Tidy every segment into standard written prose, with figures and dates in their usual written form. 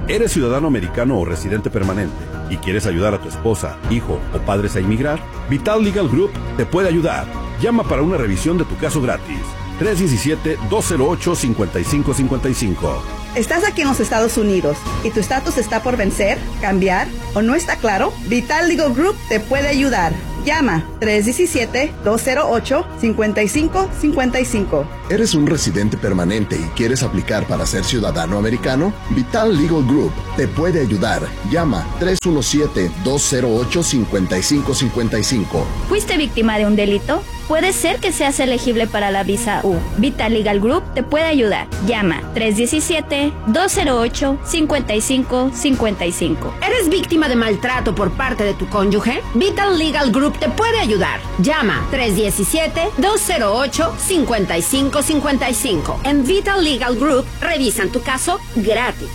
¿Eres ciudadano americano o residente permanente y quieres ayudar a tu esposa, hijo o padres a inmigrar? Vital Legal Group te puede ayudar. Llama para una revisión de tu caso gratis. 317-208-5555. ¿Estás aquí en los Estados Unidos y tu estatus está por vencer, cambiar o no está claro? Vital Legal Group te puede ayudar. Llama 317-208-5555. ¿Eres un residente permanente y quieres aplicar para ser ciudadano americano? Vital Legal Group te puede ayudar. Llama 317-208-5555. ¿Fuiste víctima de un delito? Puede ser que seas elegible para la visa U. Vital Legal Group te puede ayudar. Llama 317-208-5555. ¿Eres víctima de maltrato por parte de tu cónyuge? Vital Legal Group te puede ayudar. Llama 317-208-5555. En Vital Legal Group revisan tu caso gratis.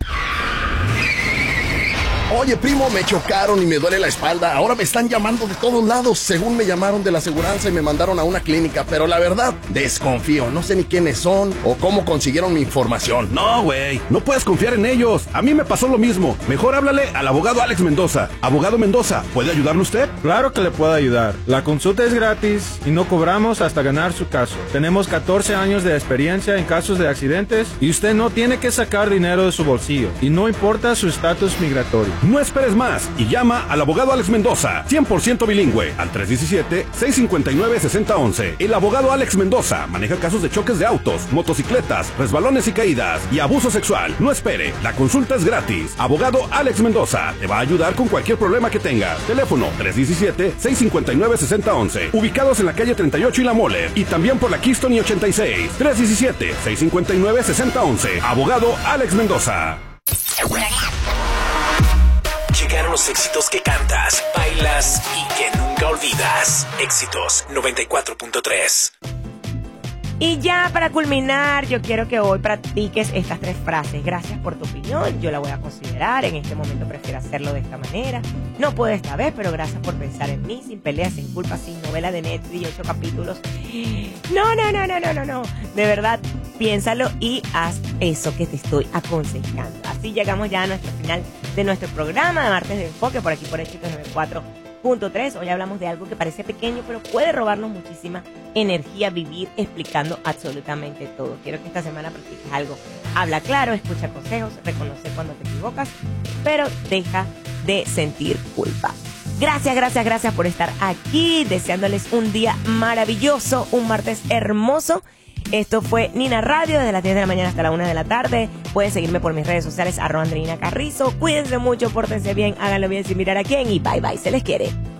Oye, primo, me chocaron y me duele la espalda. Ahora me están llamando de todos lados. Según me llamaron de la aseguranza y me mandaron a una clínica. Pero la verdad, desconfío. No sé ni quiénes son o cómo consiguieron mi información. No, güey, no puedes confiar en ellos. A mí me pasó lo mismo. Mejor háblale al abogado Alex Mendoza. Abogado Mendoza, ¿puede ayudarle usted? Claro que le puedo ayudar. La consulta es gratis y no cobramos hasta ganar su caso. Tenemos 14 años de experiencia en casos de accidentes y usted no tiene que sacar dinero de su bolsillo. Y no importa su estatus migratorio. No esperes más y llama al abogado Alex Mendoza, 100% bilingüe, al 317-659-6011. El abogado Alex Mendoza maneja casos de choques de autos, motocicletas, resbalones y caídas y abuso sexual. No espere, la consulta es gratis. Abogado Alex Mendoza te va a ayudar con cualquier problema que tengas. Teléfono 317-659-6011. Ubicados en la calle 38 y La Mole y también por la Keystone y 86. 317-659-6011. Abogado Alex Mendoza. Llegaron los éxitos que cantas, bailas y que nunca olvidas. Éxitos 94.3. Y ya para culminar, yo quiero que hoy practiques estas 3 frases. Gracias por tu opinión, yo la voy a considerar. En este momento prefiero hacerlo de esta manera. No puedo esta vez, pero gracias por pensar en mí. Sin peleas, sin culpa, sin novela de Netflix, 8 capítulos. No. De verdad, piénsalo y haz eso que te estoy aconsejando. Así llegamos ya a nuestro final de nuestro programa de Martes de Enfoque, por aquí por Éxitos 94.3. Hoy hablamos de algo que parece pequeño, pero puede robarnos muchísima energía vivir explicando absolutamente todo. Quiero que esta semana practiques algo. Habla claro, escucha consejos, reconoce cuando te equivocas, pero deja de sentir culpa. Gracias por estar aquí, deseándoles un día maravilloso, un martes hermoso. Esto fue Nina Radio, desde las 10 de la mañana hasta la 1 de la tarde. Pueden seguirme por mis redes sociales, @Andreina Carrizo. Cuídense mucho, pórtense bien, háganlo bien sin mirar a quién y bye bye, se les quiere.